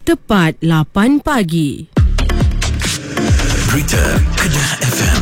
tepat 8 pagi. Berita Kedah FM.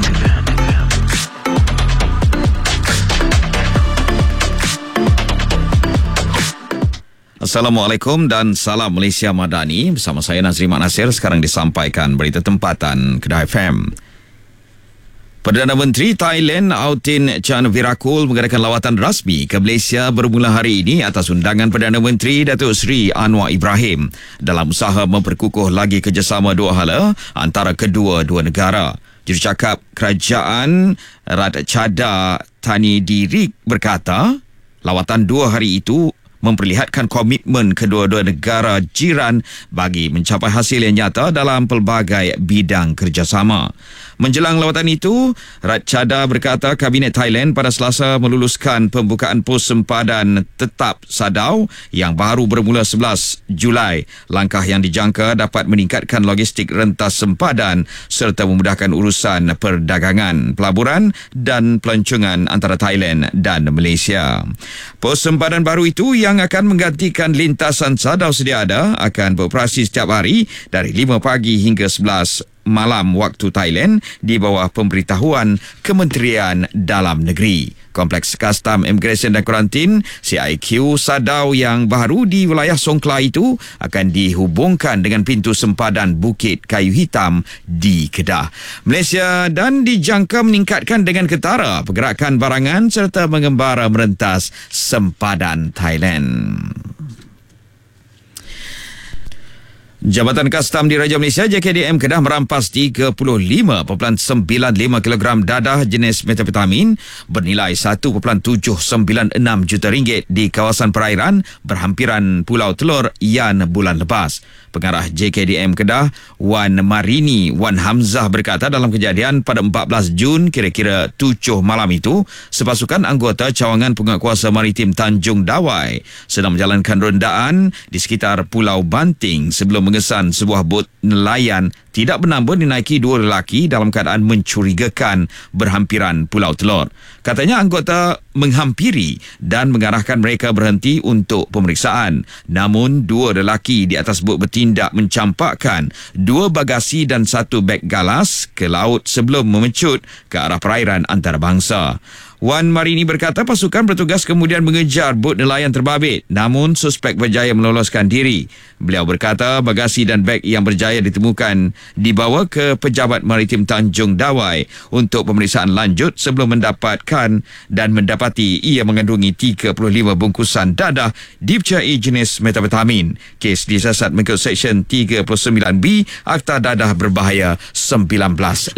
Assalamualaikum dan salam Malaysia Madani. Bersama saya Nazri Mak Nasir. Sekarang disampaikan berita tempatan Kedah FM. Perdana Menteri Thailand Autin Chan Virakul mengadakan lawatan rasmi ke Malaysia bermula hari ini atas undangan Perdana Menteri Datuk Seri Anwar Ibrahim dalam usaha memperkukuh lagi kerjasama dua hala antara kedua-dua negara. Jurucakap Kerajaan Raja Chada Thani Dirik berkata, lawatan 2 hari itu memperlihatkan komitmen kedua-dua negara jiran bagi mencapai hasil yang nyata dalam pelbagai bidang kerjasama. Menjelang lawatan itu, Rat Chada berkata Kabinet Thailand pada Selasa meluluskan pembukaan pos sempadan tetap Sadau yang baru bermula 11 Julai. Langkah yang dijangka dapat meningkatkan logistik rentas sempadan serta memudahkan urusan perdagangan, pelaburan dan pelancongan antara Thailand dan Malaysia. Pos sempadan baru itu yang akan menggantikan lintasan Sadau sedia ada akan beroperasi setiap hari dari 5 pagi hingga 11 malam waktu Thailand di bawah pemberitahuan Kementerian Dalam Negeri. Kompleks Kastam Immigration dan Kuarantin CIQ Sadau yang baru di wilayah Songkla itu akan dihubungkan dengan pintu sempadan Bukit Kayu Hitam di Kedah. Malaysia dan dijangka meningkatkan dengan ketara pergerakan barangan serta mengembara merentas sempadan Thailand. Jabatan Kastam Diraja Malaysia JKDM Kedah merampas 35.95 kg dadah jenis methamphetamine bernilai 1.796 juta ringgit di kawasan perairan berhampiran Pulau Telur Yan bulan lepas. Pengarah JKDM Kedah Wan Marini Wan Hamzah berkata dalam kejadian pada 14 Jun kira-kira 7 malam itu, sepasukan anggota cawangan penguatkuasa maritim Tanjung Dawai sedang menjalankan rondaan di sekitar Pulau Banting sebelum mengesan sebuah bot nelayan tidak bernamba dinaiki 2 lelaki dalam keadaan mencurigakan berhampiran Pulau Telur. Katanya anggota menghampiri dan mengarahkan mereka berhenti untuk pemeriksaan. Namun 2 lelaki di atas bot bertindak mencampakkan 2 bagasi dan 1 beg galas ke laut sebelum memecut ke arah perairan antarabangsa. Wan Marini berkata pasukan bertugas kemudian mengejar bot nelayan terbabit, namun suspek berjaya meloloskan diri. Beliau berkata bagasi dan beg yang berjaya ditemukan dibawa ke Pejabat Maritim Tanjung Dawai untuk pemeriksaan lanjut sebelum mendapati ia mengandungi 35 bungkusan dadah dipercayai jenis methamphetamine. Kes disiasat mengikut Seksyen 39B Akta Dadah Berbahaya 1952.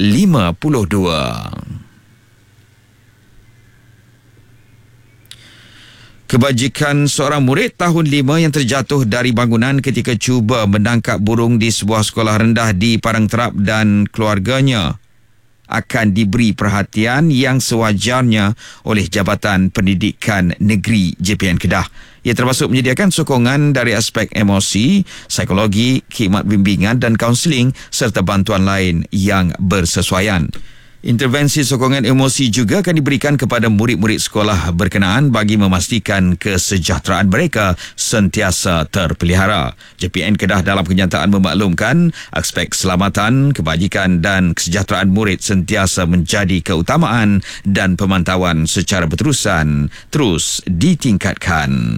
Kebajikan seorang murid tahun 5 yang terjatuh dari bangunan ketika cuba menangkap burung di sebuah sekolah rendah di Padang Terap dan keluarganya akan diberi perhatian yang sewajarnya oleh Jabatan Pendidikan Negeri JPN Kedah. Ia termasuk menyediakan sokongan dari aspek emosi, psikologi, khidmat bimbingan dan kaunseling serta bantuan lain yang bersesuaian. Intervensi sokongan emosi juga akan diberikan kepada murid-murid sekolah berkenaan bagi memastikan kesejahteraan mereka sentiasa terpelihara. JPN Kedah dalam kenyataan memaklumkan aspek keselamatan, kebajikan dan kesejahteraan murid sentiasa menjadi keutamaan dan pemantauan secara berterusan terus ditingkatkan.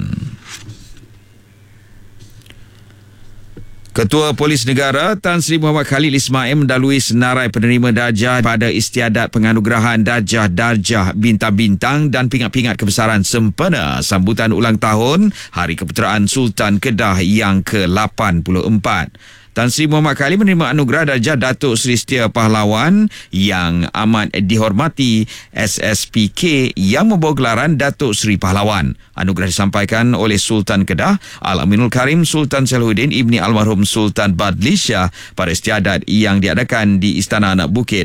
Ketua Polis Negara Tan Sri Muhammad Khalil Ismail mendalui senarai penerima darjah pada istiadat penganugerahan darjah bintang-bintang dan pingat-pingat kebesaran sempena sambutan ulang tahun Hari Keputeraan Sultan Kedah yang ke-84. Tan Sri Muhammad Khalil menerima anugerah darjah Datuk Seri Setia Pahlawan yang amat dihormati SSPK yang membawa gelaran Datuk Seri Pahlawan. Anugerah disampaikan oleh Sultan Kedah Al-Aminul Karim Sultan Salihuddin Ibni Almarhum Sultan Badli Shah pada istiadat yang diadakan di Istana Anak Bukit